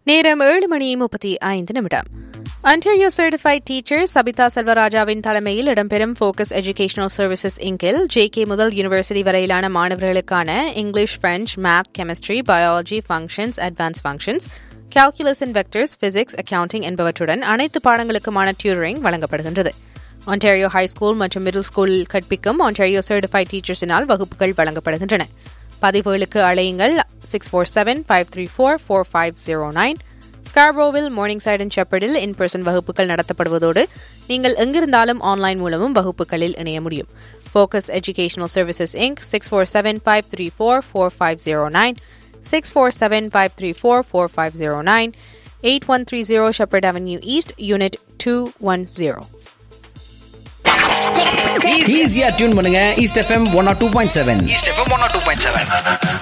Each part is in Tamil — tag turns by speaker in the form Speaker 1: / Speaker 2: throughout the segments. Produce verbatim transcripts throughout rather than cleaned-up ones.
Speaker 1: நேரம் ஏழு மணி முப்பத்தி ஐந்து நிமிடம். Ontario Certified Teacher சபிதா செல்வராஜாவின் தலைமையில் இடம்பெறும் ஃபோக்கஸ் எஜுகேஷனல் சர்வீசஸ் இங்கில் ஜேகே முதல் யூனிவர்சிட்டி வரையிலான மாணவர்களுக்கான English, French, math, chemistry, biology, functions, advance functions, calculus and vectors, physics, accounting என்பவற்றுடன் அனைத்து பாடங்களுக்குமான டியூரிங் வழங்கப்படுகின்றது. Ontario High School மற்றும் மிடில் ஸ்கூலில் கற்பிக்கும் Ontario Certified Teachersனால் வகுப்புகள் வழங்கப்படுகின்றன. பதிவுகளுக்கு அழையுங்கள் six four seven five three four four five zero nine. ஸ்கார்பரோவில், morning side and ஷெப்பர்டில் in person வகுப்புகள் நடத்தப்படுவதோடு நீங்கள் எங்கிருந்தாலும் ஆன்லைன் மூலமும் வகுப்புகளில் இணைய முடியும். Focus educational services Inc six four seven five three four four five zero nine, six four seven five three four four five zero nine, eight one three zero Shepherd Avenue East, Unit two one zero.
Speaker 2: ஈஸியா டியூன் பண்ணுங்க east FM one R two point seven.
Speaker 3: East FM one R two point seven.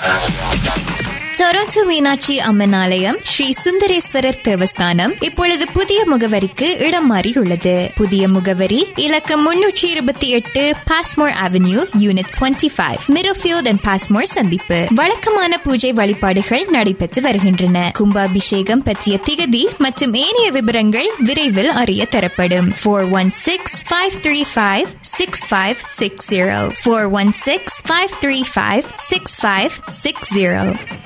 Speaker 4: Toronto Meenakshi Amman ஆலயம் ஸ்ரீ சுந்தரேஸ்வரர் தேவஸ்தானம் இப்பொழுது புதிய முகவரிக்கு இடம் மாறியுள்ளது. புதிய முகவரி இலக்கம் முன்னூற்றி இருபத்தி எட்டு Passmore avenue, unit twenty five, மிரோஃபீல்ட் and Passmore சந்திப்பு. வழக்கமான பூஜை வழிபாடுகள் நடைபெற்று வருகின்றன. கும்பாபிஷேகம் பற்றிய திகதி மற்றும் ஏனைய விவரங்கள் விரைவில் அறிய தரப்படும். Four one six five three five six five six zero four one six five three five six five six zero.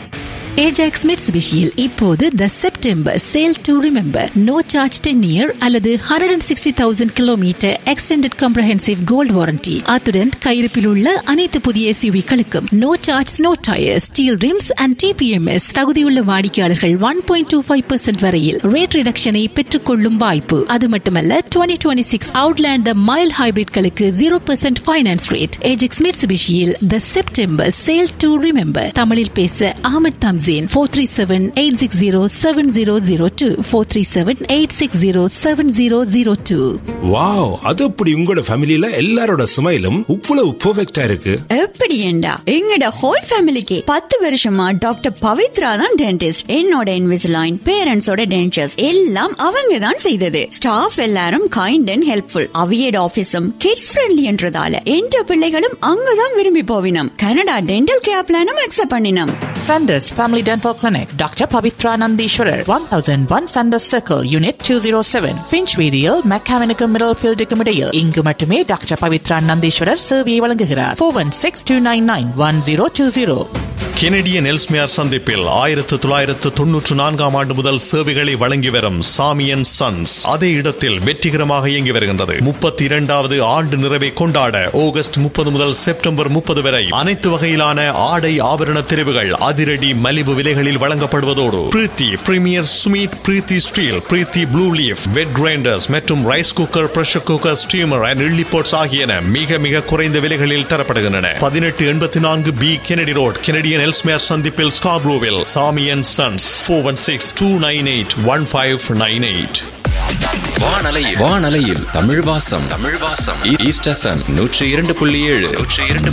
Speaker 5: Ajax மிட்சுபிஷியில் இப்போது த September sale to remember no charge ten year அல்லது hundred and sixty thousand kilometre extended comprehensive gold warranty. அத்துடன் கையிருப்பில் உள்ள அனைத்து புதிய எஸ்யூவிகளுக்கும் no charge no tyre, steel rims and DBMS. தகுதியுள்ள வாடிக்கையாளர்கள் one point two five percent வரையில் ரேட் ரிடக்ஷனை பெற்றுக் கொள்ளும் வாய்ப்பு. அது மட்டுமல்ல, twenty twenty six Outlander mile ஹைபிரிட்களுக்கு zero percent finance rate. Ajax மிட்சுபிஷியில் the September sale to remember. தமிழில் பேச Ahmed Thums. four three seven eight six zero seven zero zero two four three seven eight six zero seven zero zero two.
Speaker 6: Wow, அது அப்படி உங்களோட ஃபேமிலில எல்லாரோட ஸ்மைலும் இவ்வளவு பெர்ஃபெக்ட்டா இருக்கு.
Speaker 7: எப்படி ஏண்டா எங்கட ஹோல் ஃபேமிலிக்கு பத்து வருஷமா டாக்டர் பவித்ரா தான் டென்டிஸ்ட். என்னோட இன்விசிலைன், பேரண்ட்ஸோட டென்டர்ஸ் எல்லாம் அவங்க தான் செய்தது. ஸ்டாஃப் எல்லாரும் kind and helpful. அவியட் ஆபீஸும் kids friendly என்றதால என்ற பிள்ளைகளும் அங்கதான் விரும்பி போவினம். கனடா டென்டல் கேர் பிளானும் அக்செப்ட் பண்ணினோம்.
Speaker 8: Sanders Family Dental Clinic, Doctor Pavitra Nandishwarar, one thousand one Sanders Circle, Unit two oh seven, Finchweedial, Mechanical Middlefield Comedial. இங்கு மட்டுமே டாக்டர் பவித்ரா நந்தீஸ்வரர் சேவையை வழங்குகிறார். four one six two nine nine one zero two zero.
Speaker 9: Canadian Ellesmere சந்திப்பில் ஆயிரத்து தொள்ளாயிரத்து தொன்னூற்று நான்காம் ஆண்டு முதல் சேவைகளை வழங்கி வரும் சாமி அண்ட் சன்ஸ் அதே இடத்தில் வெற்றிகரமாக இயங்கி வருகின்றது. முப்பத்தி இரண்டாவது ஆண்டு நிறைவை கொண்டாட ஆகஸ்ட் முப்பது முதல் செப்டம்பர் முப்பது வரை அனைத்து வகையிலான ஆடை ஆபரண தெரிவுகள் அதிரடி மலிவு விலைகளில் வழங்கப்படுவதோடு பிரீத்தி பிரீமியர் சுமீட், பிரீத்தி ஸ்டீல், பிரீத்தி ப்ளூ லீஃப், வெட் கிரைண்டர்ஸ் மற்றும் rice cooker, pressure cooker, steamer and idli bots ஆகியன மிக மிக குறைந்த விலைகளில் தரப்படுகின்றன. பதினெட்டு எண்பத்தி நான்கு B Kennedy road, Canadian Ellesmere சந்திப்பில் ஸ்கார்ப்ரோவில். சாமி and sons four one six two nine eight one five nine eight.
Speaker 10: வானலையில் வானலையில் தமிழ் வாசம் தமிழ் வாசம் ஈஸ்ட் எஃப்எம் நூற்றி இரண்டு புள்ளி ஏழு நூற்றி இரண்டு